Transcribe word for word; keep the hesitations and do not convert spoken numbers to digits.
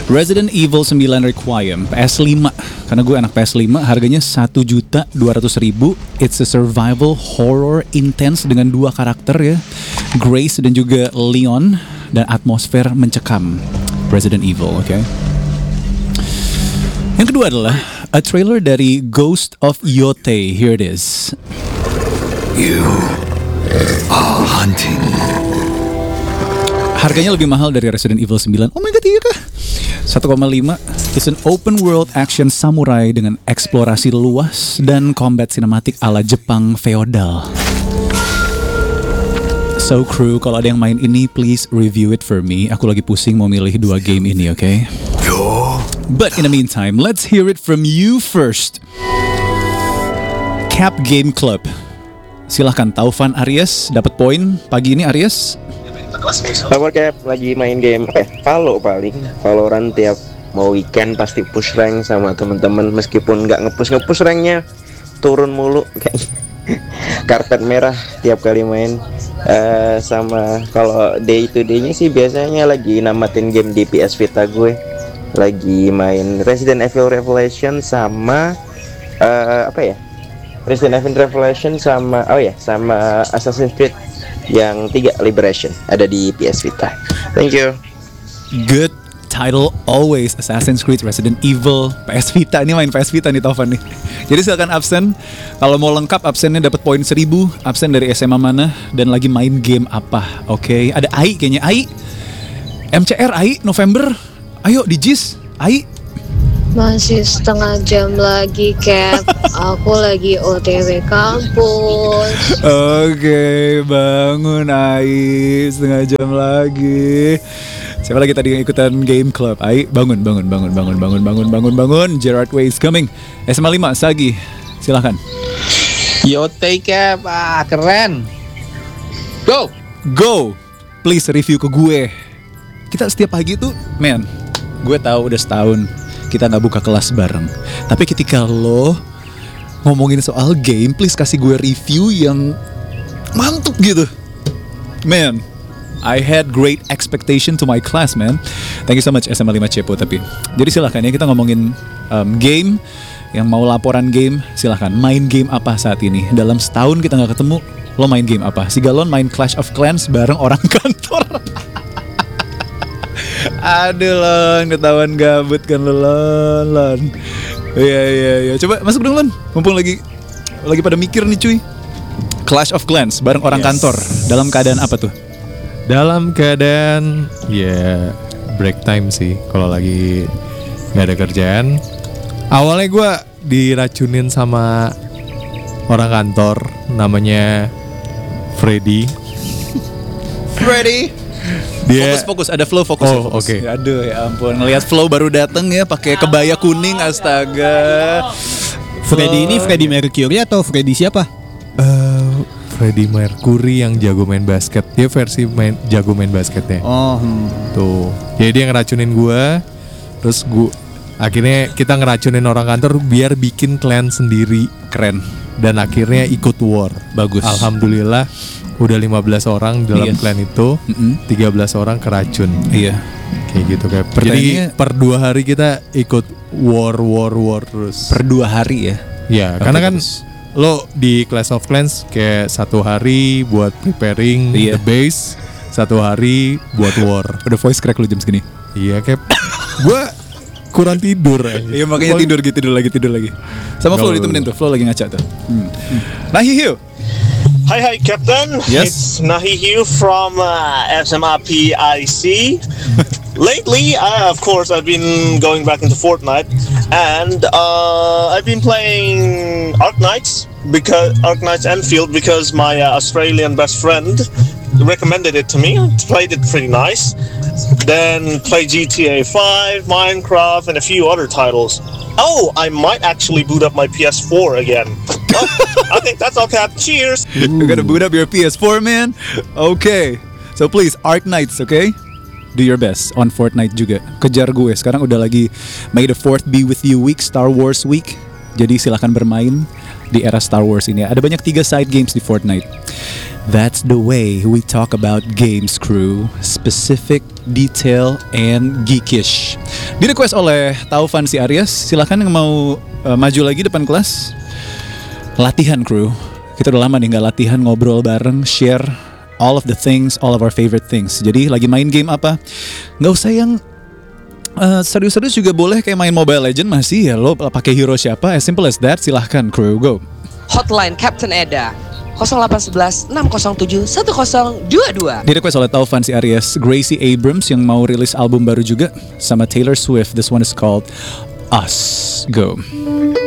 Resident Evil sembilan Requiem P S lima. Karena gue anak P S lima, harganya satu juta dua ratus ribu. It's a survival horror intense dengan dua karakter ya, Grace dan juga Leon, dan atmosfer mencekam. Resident Evil, oke. Okay? Yang kedua adalah a trailer dari Ghost of Yotei. Here it is. You are hunting. Harganya lebih mahal dari Resident Evil sembilan. Oh my god, iya kah? satu koma lima. It's an open world action samurai dengan eksplorasi luas dan combat sinematik ala Jepang feodal. So crew, kalau ada yang main ini, please review it for me. Aku lagi pusing mau milih dua game ini, oke? Okay? But in the meantime, let's hear it from you first. Cap Game Club. Silahkan Taufan Aries, dapat poin pagi ini Aries. Power Cap lagi main game eh Valo paling Valorant tiap mau weekend pasti push rank sama temen-temen, meskipun nggak ngepush ngepush ranknya turun mulu kayak karpet merah tiap kali main. Uh, sama kalau day to day-nya sih biasanya lagi namatin game di P S Vita gue, lagi main Resident Evil Revelation sama uh, apa ya Resident Evil Revelation sama oh ya sama Assassin's Creed yang tiga Liberation ada di P S Vita. Thank you. Good title always, Assassin's Creed, Resident Evil, P S Vita. Ini main P S Vita nih Taufan nih. Jadi silakan absen. Kalau mau lengkap absennya dapat poin seribu. Absen dari S M A mana dan lagi main game apa? Oke, okay. Ada Ai kayaknya. Ai M C R Ai November. Ayo di Jis Ai. Masih setengah jam lagi, Cap. Aku lagi O T W kampus. Oke, okay, bangun Ai. Setengah jam lagi. Siapa lagi tadi yang ikutan game club? Ai, bangun, bangun, bangun, bangun, bangun, bangun, bangun, bangun. Gerard Way is coming. S M A lima, Sagi. Silahkan. Yotei Cap, ah keren. Go! Go! Please review ke gue. Kita setiap pagi tuh, man, gue tahu udah setahun kita gak buka kelas bareng. Tapi ketika lo ngomongin soal game, please kasih gue review yang mantap gitu. Man, I had great expectation to my class, man. Thank you so much S M A lima Cepo tapi. Jadi silahkan ya, kita ngomongin um, game. Yang mau laporan game, silahkan. Main game apa saat ini? Dalam setahun kita gak ketemu, lo main game apa? Si Galon main Clash of Clans bareng orang kantor. Aduh Lon, ketahuan gabut kan lo Lon, Lon. Iya iya iya, coba masuk dong Lon. Mumpung lagi lagi pada mikir nih cuy. Clash of Clans bareng orang yes. kantor. Dalam keadaan apa tuh? Dalam keadaan ya break time sih. Kalau lagi nggak ada kerjaan. Awalnya gue diracunin sama orang kantor namanya Freddy. Freddy. Dia... Fokus fokus ada flow fokus. Oh oke. Okay. Aduh ya ampun, ngelihat flow baru dateng ya pakai kebaya kuning, astaga. Freddy ini Freddy Mercury atau Freddy siapa? Uh, Freddy Mercury yang jago main basket. Dia versi main jago main basketnya. Oh. Hmm. Tuh. Jadi dia ngeracunin gue. Terus gue akhirnya kita ngeracunin orang kantor biar bikin clan sendiri. Keren. Dan akhirnya ikut war. Bagus. Alhamdulillah. Udah lima belas orang dalam yes. clan itu, mm-hmm. tiga belas orang keracun. Iya. Kayak gitu kayak. Jadi per dua hari kita ikut war war war terus. Per dua hari ya? Ya, okay, karena kan terus. Lo di Clash of Clans kayak satu hari buat preparing yeah. the base, satu hari buat war. Udah voice crack lu jam segini? Iya kayak. Gue kurang tidur aja. Iya makanya Flo... tidur gitu, tidur lagi, tidur lagi. Sama Flo ditemenin tuh, Flo lagi ngaca tuh. Hmm. Hmm. Nah hiu. Hi, hi, Captain. Yes. It's Nahihiu from uh, S M A P I C. Lately, uh, of course, I've been going back into Fortnite, and uh, I've been playing Arknights because Arknights Enfield because my uh, Australian best friend recommended it to me. Played it pretty nice. Then play G T A five, Minecraft, and a few other titles. Oh, I might actually boot up my P S four again. Oh, okay, that's all, Cap. Cheers. You're gonna boot up your P S four, man? Okay. So please, Arknights, okay? Do your best on Fortnite juga. Kejar gue. Sekarang udah lagi May the fourth be with you week, Star Wars week. Jadi silahkan bermain di era Star Wars ini. Ada banyak tiga side games di Fortnite. That's the way we talk about games, crew. Specific, detail, and geekish. Di request oleh Taufan si Aries. Silahkan yang mau uh, maju lagi depan kelas. Latihan, crew. Kita udah lama nih gak latihan, ngobrol bareng, share all of the things, all of our favorite things. Jadi lagi main game apa? Gak usah yang uh, serius-serius juga boleh, kayak main Mobile Legend masih ya. Lo pakai hero siapa? As simple as that. Silahkan, crew. Go. Hotline Captain Eda nol delapan satu satu enam nol tujuh satu nol dua dua. Di request oleh Taufan si Aries. Gracie Abrams yang mau rilis album baru juga sama Taylor Swift. This one is called Us. Go.